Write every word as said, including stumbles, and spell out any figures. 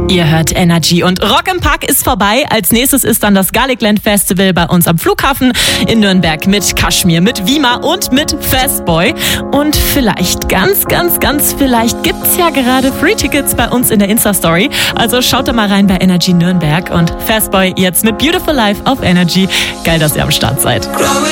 Ihr hört Energy und Rock im Park ist vorbei. Als nächstes ist dann das Garlicland Festival bei uns am Flughafen in Nürnberg mit Kashmir, mit Wima und mit Fastboy. Und vielleicht, ganz, ganz, ganz vielleicht gibt's ja gerade Free-Tickets bei uns in der Insta-Story. Also schaut da mal rein bei Energy Nürnberg und Fastboy jetzt mit Beautiful Life auf Energy. Geil, dass ihr am Start seid.